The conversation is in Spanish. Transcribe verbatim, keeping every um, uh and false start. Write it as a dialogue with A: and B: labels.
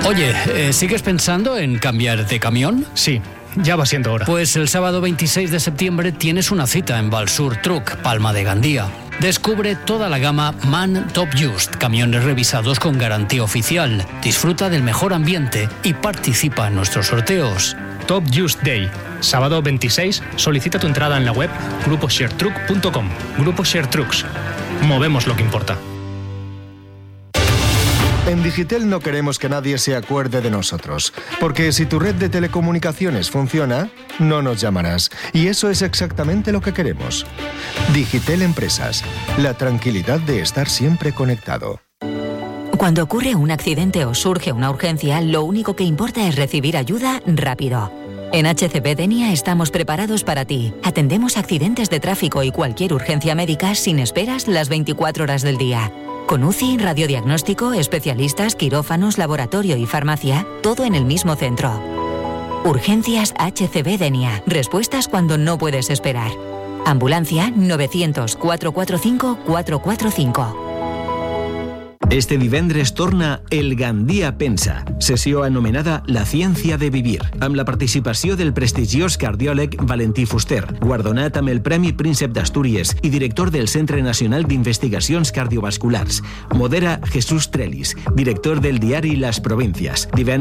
A: Oye, ¿eh, ¿sigues pensando en cambiar de camión?
B: Sí, ya va siendo hora.
A: Pues el sábado veintiséis de septiembre tienes una cita en Valsur Truck, Palma de Gandía. Descubre toda la gama MAN Top Used, camiones revisados con garantía oficial. Disfruta del mejor ambiente y participa en nuestros sorteos.
B: Top Used Day, sábado veintiséis, solicita tu entrada en la web grupo share truck punto com. Grupo Share Trucks. Movemos lo que importa.
C: En Digitel no queremos que nadie se acuerde de nosotros, porque si tu red de telecomunicaciones funciona, no nos llamarás. Y eso es exactamente lo que queremos. Digitel Empresas, la tranquilidad de estar siempre conectado.
D: Cuando ocurre un accidente o surge una urgencia, lo único que importa es recibir ayuda rápido. En H C B Denia estamos preparados para ti. Atendemos accidentes de tráfico y cualquier urgencia médica sin esperas las veinticuatro horas del día. Con U C I, radiodiagnóstico, especialistas, quirófanos, laboratorio y farmacia, todo en el mismo centro. Urgencias H C B Denia. Respuestas cuando no puedes esperar. Ambulancia novecientos, cuatrocientos cuarenta y cinco, cuatrocientos cuarenta y cinco.
E: Este divendres torna el Gandia Pensa, sessió anomenada La ciència de vivir, amb la participació del prestigiós cardiòleg Valentí Fuster, guardonat amb el Premi Príncep d'Astúries i director del Centre Nacional d'Investigacions Cardiovasculars. Modera Jesús Trellis, director del diari Las Provincias. Divendres